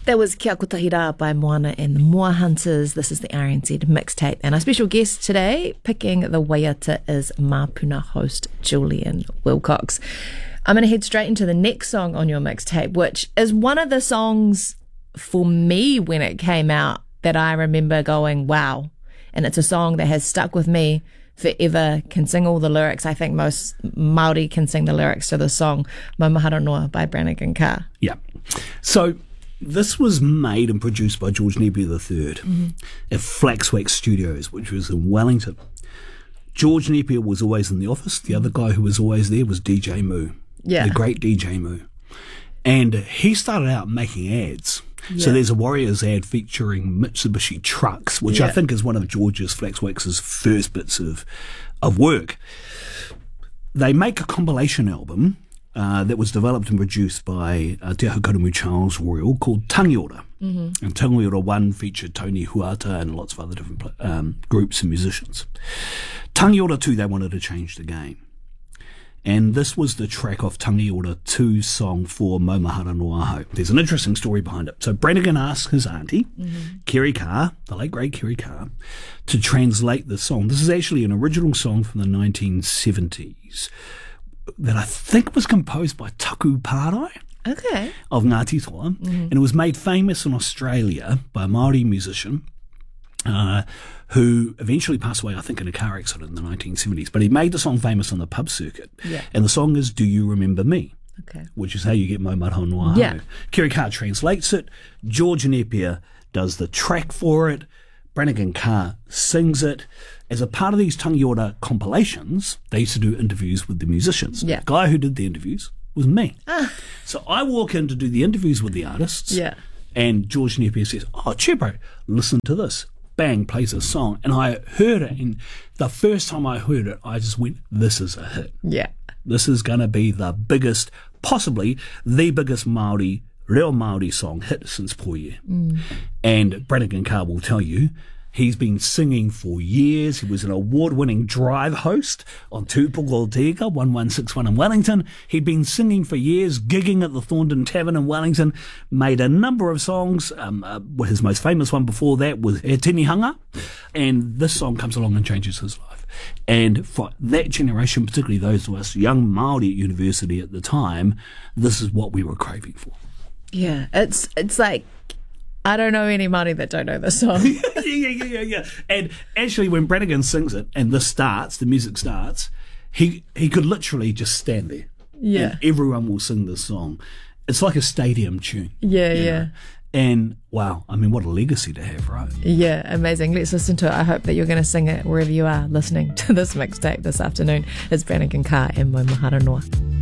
That was Kia Kotahira by Moana and the Moa Hunters. This is the RNZ mixtape. And our special guest today, picking the waiata, is Mapuna host Julian Wilcox. I'm going to head straight into the next song on your mixtape, which is one of the songs for me when it came out that I remember going, wow. And it's a song that has stuck with me forever, can sing all the lyrics. I think most Māori can sing the lyrics to the song, Maumahara Noa by Brannigan Carr. Yeah. So this was made and produced by George Napier III at Flaxwax Studios, which was in Wellington. George Napier was always in the office. The other guy who was always there was DJ Moo, the great DJ Moo. And he started out making ads. So there's a Warriors ad featuring Mitsubishi trucks, which I think is one of George's Flaxwax's first bits of work. They make a compilation album that was developed and produced by Te Haukarumu Charles Royal called Tangiora. And Tangiora 1 featured Tony Huata and lots of other different groups and musicians. Tangiora 2, they wanted to change the game. And this was the track off Tangiora 2's song for Maumahara Noa. There's an interesting story behind it. So Brannigan asked his auntie, Kerry Carr, the late great Kerry Carr, to translate the song. This is actually an original song from the 1970s that I think was composed by Taku Pārai of Ngāti Toa. And it was made famous in Australia by a Māori musician who eventually passed away, I think, in a car accident in the 1970s. But he made the song famous on the pub circuit. And the song is Do You Remember Me? Which is how you get Maumahara Noa. Kerry Carr translates it. George Napier does the track for it. Brannigan Carr sings it. As a part of these Tangiora compilations, they used to do interviews with the musicians. The guy who did the interviews was me. So I walk in to do the interviews with the artists, and George Napier says, oh, Chepo, listen to this. Bang, plays a song. And I heard it, and the first time I heard it, I just went, this is a hit. This is going to be the biggest, possibly the biggest Māori, real Māori song hit since Poie. And Brannigan Carr will tell you, he's been singing for years. He was an award-winning drive host on Tupoko Tega 1161 in Wellington. He'd been singing for years, gigging at the Thornton Tavern in Wellington, made a number of songs. His most famous one before that was He Tinihanga. And this song comes along and changes his life. And for that generation, particularly those of us young Māori at university at the time, this is what we were craving for. Yeah, it's like, I don't know any Māori that don't know this song. Yeah. And actually, when Brannigan sings it and this starts, the music starts, he could literally just stand there. And everyone will sing this song. It's like a stadium tune. Know? And wow, I mean, what a legacy to have, right? Yeah, amazing. Let's listen to it. I hope that you're going to sing it wherever you are listening to this mixtape this afternoon. It's Brannigan Carr and Maumahara Noa.